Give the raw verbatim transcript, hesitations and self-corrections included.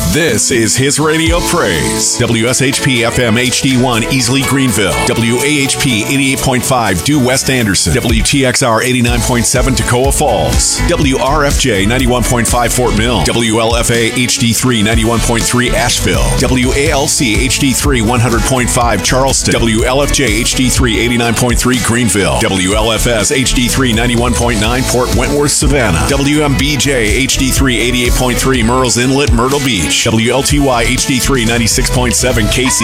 This is his radio praise. W S H P F M H D one Easley Greenville. W A H P eighty-eight point five Due West Anderson. W T X R eighty-nine point seven Toccoa Falls. W R F J ninety-one point five Fort Mill. W L F A H D three ninety-one point three Asheville. W A L C H D three one hundred point five Charleston. W L F J H D three eighty-nine point three Greenville. W L F S H D three ninety-one point nine Port Wentworth Savannah. W M B J H D three eighty-eight point three Murrells Inlet Myrtle Beach. W L T Y H D three ninety-six point seven K C